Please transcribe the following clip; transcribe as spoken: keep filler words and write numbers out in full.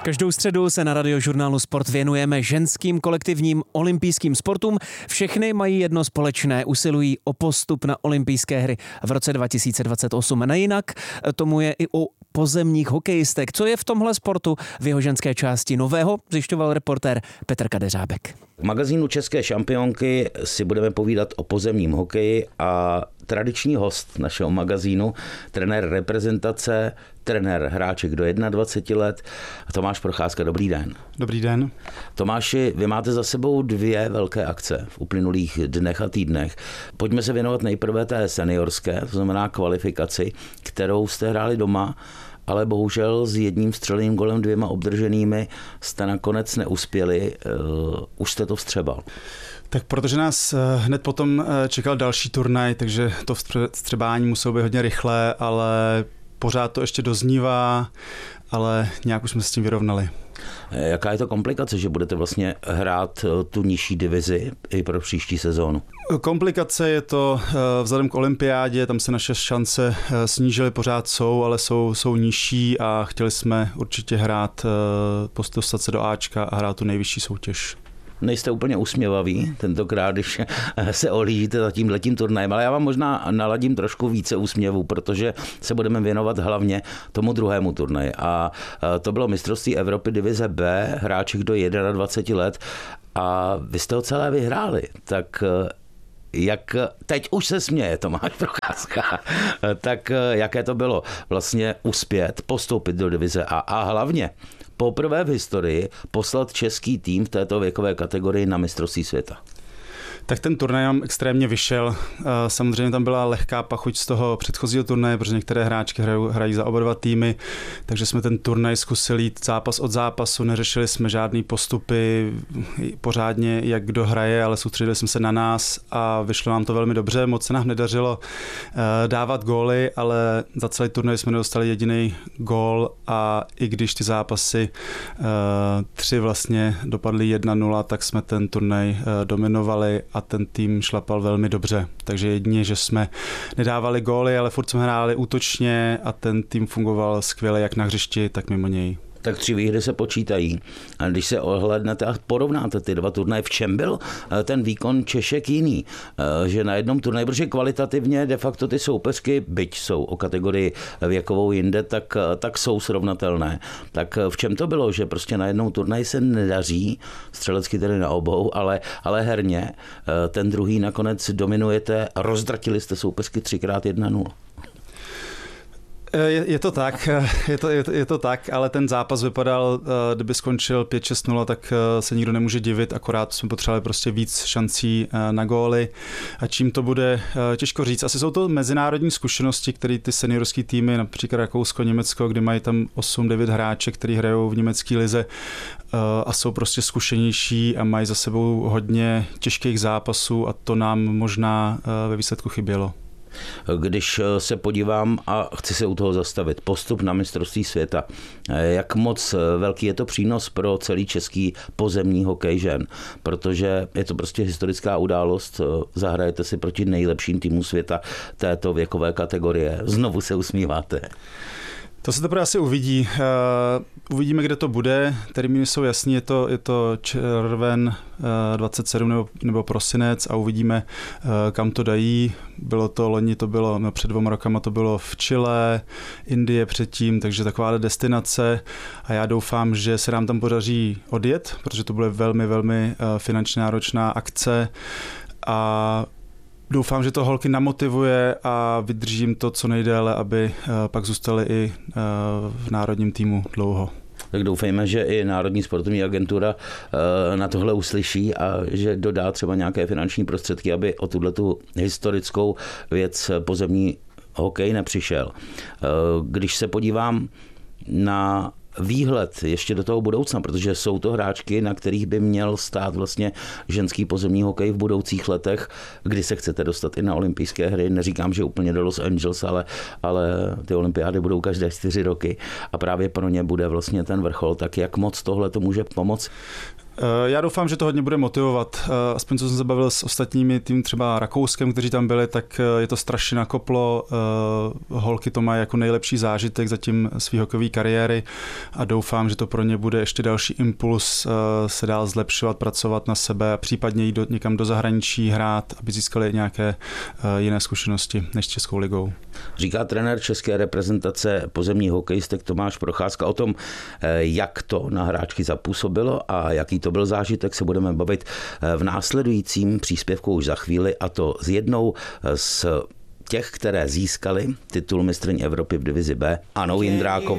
Každou středu se na Radiožurnálu Sport věnujeme ženským kolektivním olympijským sportům. Všechny mají jedno společné, usilují o postup na olympijské hry v roce dva tisíce dvacet osm. Nejinak tomu je i u pozemních hokejistek. Co je v tomhle sportu v jeho ženské části nového, zjišťoval reportér Petr Kadeřábek. V magazínu České šampionky si budeme povídat o pozemním hokeji a tradiční host našeho magazínu, trenér reprezentace, trenér hráček do dvaceti jedna let, Tomáš Procházka. Dobrý den. Dobrý den. Tomáši, vy máte za sebou dvě velké akce v uplynulých dnech a týdnech. Pojďme se věnovat nejprve té seniorské, to znamená kvalifikaci, kterou jste hráli doma, ale bohužel s jedním střeleným golem, dvěma obdrženými jste nakonec neuspěli. Uh, už jste to vstřebal. Tak protože nás hned potom čekal další turnaj, takže to vstřebání muselo být hodně rychlé, ale pořád to ještě doznívá, ale nějak už jsme s tím vyrovnali. Jaká je to komplikace, že budete vlastně hrát tu nižší divizi i pro příští sezónu? Komplikace je to vzhledem k olympiádě, tam se naše šance snížily, pořád jsou, ale jsou, jsou nižší a chtěli jsme určitě hrát, dostat se do Ačka a hrát tu nejvyšší soutěž. Nejste úplně usměvaví tentokrát, když se ohlížíte za tímhletím turnajem, ale já vám možná naladím trošku více úsměvů, protože se budeme věnovat hlavně tomu druhému turnaji. A to bylo mistrovství Evropy divize B, hráček do dvaceti jedna let a vy jste ho celé vyhráli, tak jak teď už se směje Tomáš Procházka, tak jaké to bylo vlastně uspět, postoupit do divize A a hlavně poprvé v historii poslat český tým v této věkové kategorii na mistrovství světa? Tak ten turnaj nám extrémně vyšel. Samozřejmě tam byla lehká pachuť z toho předchozího turnaje, protože některé hráčky hrají, hrají za oba dva týmy, takže jsme ten turnaj zkusili jít zápas od zápasu, neřešili jsme žádný postupy pořádně, jak kdo hraje, ale soustředili jsme se na nás a vyšlo nám to velmi dobře. Moc se nám nedařilo dávat góly, ale za celý turnaj jsme nedostali jediný gól a i když ty zápasy tři vlastně dopadly jedna nula, tak jsme ten turnaj dominovali a ten tým šlapal velmi dobře. Takže jedině, že jsme nedávali góly, ale furt jsme hráli útočně a ten tým fungoval skvěle jak na hřišti, tak mimo něj. Tak tři výhry se počítají. A když se ohlédnete a porovnáte ty dva turnaje, v čem byl ten výkon Češek jiný? Že na jednom turnaji, protože kvalitativně de facto ty soupeřky, byť jsou o kategorii věkovou jinde, tak, tak jsou srovnatelné. Tak v čem to bylo, že prostě na jednom turnaji se nedaří, střelecky tedy na obou, ale, ale herně, ten druhý nakonec dominujete, rozdratili jste soupeřky třikrát jedna nula. Je, je to tak, je to, je, to, je to tak, ale ten zápas vypadal, kdyby skončil pět šest nula, tak se nikdo nemůže divit, akorát jsme potřebovali prostě víc šancí na góly a čím to bude, těžko říct. Asi jsou to mezinárodní zkušenosti, které ty seniorské týmy, například Rakousko, Německo, kdy mají tam osm devět hráček, kteří hrajou v německé lize a jsou prostě zkušenější a mají za sebou hodně těžkých zápasů a to nám možná ve výsledku chybělo. Když se podívám a chci se u toho zastavit, postup na mistrovství světa, jak moc velký je to přínos pro celý český pozemní hokej žen, protože je to prostě historická událost, zahrajete si proti nejlepším týmům světa této věkové kategorie, znovu se usmíváte. To se teprve asi uvidí. Uh, uvidíme, kde to bude. Termíny jsou jasný, je to, je to červen uh, dvacet sedm nebo, nebo prosinec a uvidíme, uh, kam to dají. Bylo to loni, to bylo, no, před dvěma rokama to bylo v Chile, Indie předtím, takže taková destinace a já doufám, že se nám tam podaří odjet, protože to bude velmi, velmi uh, finančně náročná akce a doufám, že to holky namotivuje a vydržím to co nejdéle, aby pak zůstaly i v národním týmu dlouho. Tak doufejme, že i Národní sportovní agentura na tohle uslyší a že dodá třeba nějaké finanční prostředky, aby o tuhletu historickou věc pozemní hokej nepřišel. Když se podívám na výhled ještě do toho budoucna, protože jsou to hráčky, na kterých by měl stát vlastně ženský pozemní hokej v budoucích letech, kdy se chcete dostat i na olympijské hry. Neříkám, že úplně do Los Angeles, ale, ale ty olympiády budou každé čtyři roky a právě pro ně bude vlastně ten vrchol. Tak jak moc tohle to může pomoct? Já doufám, že to hodně bude motivovat. Aspoň co jsem se bavil s ostatními, tím třeba Rakouskem, kteří tam byli, tak je to strašně nakoplo. Holky to mají jako nejlepší zážitek zatím své hokejové kariéry a doufám, že to pro ně bude ještě další impuls se dál zlepšovat, pracovat na sebe a případně jít do, někam do zahraničí hrát, aby získali nějaké jiné zkušenosti než s Českou ligou. Říká trenér české reprezentace pozemní hokejistek Tomáš Procházka. O tom, jak to na hráčky zapůsobilo a jaký to byl zážitek, se budeme bavit v následujícím příspěvku už za chvíli, a to s jednou z těch, které získali titul mistryň Evropy v divizi B, Anou Jindrákovou.